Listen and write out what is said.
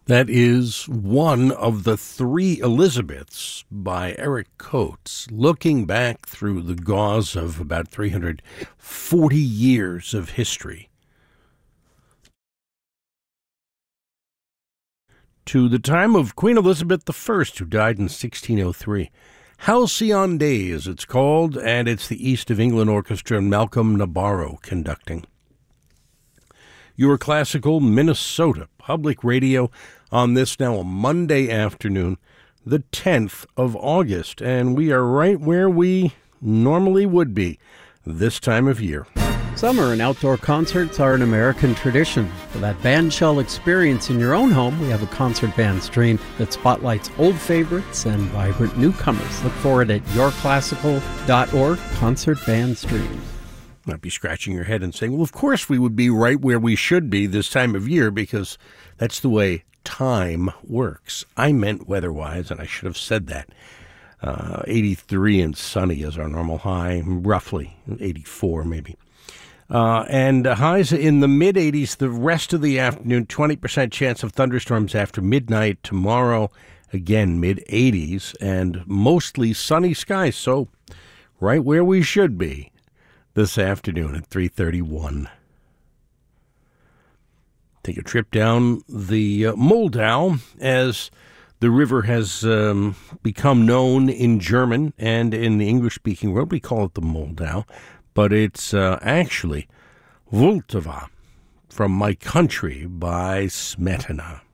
That is one of the three Elizabeths by Eric Coates, looking back through the gauze of about 340 years of history to the time of Queen Elizabeth I, who died in 1603. Halcyon Days, it's called, and it's the East of England Orchestra and Malcolm Nabarro conducting. Your Classical Minnesota Public Radio on this now a Monday afternoon, the 10th of August, and we are right where we normally would be this time of year. Summer and outdoor concerts are an American tradition. For that bandshell experience in your own home, we have a concert band stream that spotlights old favorites and vibrant newcomers. Look for it at yourclassical.org, concert band stream. Might be scratching your head and saying, well, of course we would be right where we should be this time of year because that's the way time works. I meant weather-wise, and I should have said that. 83 and sunny is our normal high, roughly 84 maybe. And highs in the mid-80s the rest of the afternoon, 20% chance of thunderstorms after midnight tomorrow. Again, mid-80s and mostly sunny skies, so right where we should be this afternoon at 3:31. Take a trip down the Moldau as the river has become known in German and in the English-speaking world. We call it the Moldau, but it's actually Vltava, From My Country by Smetana.